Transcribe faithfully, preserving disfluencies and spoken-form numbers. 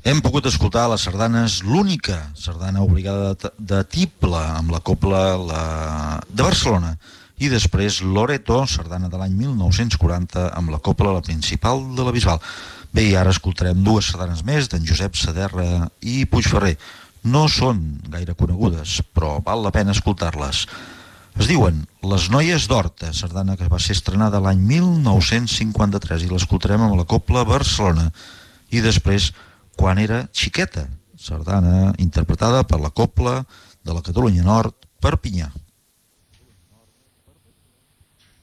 Hem pogut escoltar les sardanes L'Única, sardana obligada de, de tible, amb la copla la... de Barcelona, i després Loreto, sardana de l'any mil nou-cents quaranta, amb la copla La Principal de la Bisbal. Bé, i ara escoltarem dues sardanes més d'en Josep Saderra i Puigferrer. No són gaire conegudes, però val la pena escoltar-les. Es diuen Les Noies d'Horta, sardana que va ser estrenada l'any mil nou-cents cinquanta-tres, i l'escoltarem amb la copla Barcelona. I després Quan era xiqueta, sardana interpretada per la copla de la Catalunya Nord, Perpinyà.